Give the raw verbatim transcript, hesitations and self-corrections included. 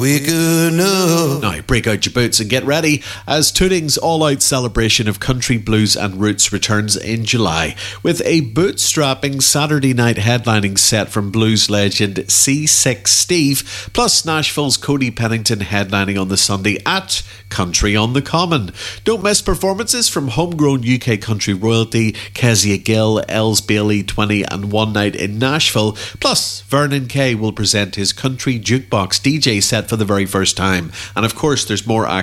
Waking up. Now, break out your boots and get ready as Tooting's all-out celebration of country, blues and roots returns in July with a bootstrapping Saturday night headlining set from blues legend C six Steve, plus Nashville's Cody Pennington headlining on the Sunday at Country on the Common. Don't miss performances from homegrown U K country royalty Kezia Gill, Els Bailey, twenty and One Night in Nashville, plus Vernon Kay will present his country jukebox D J set for the very first time. And of course, there's more act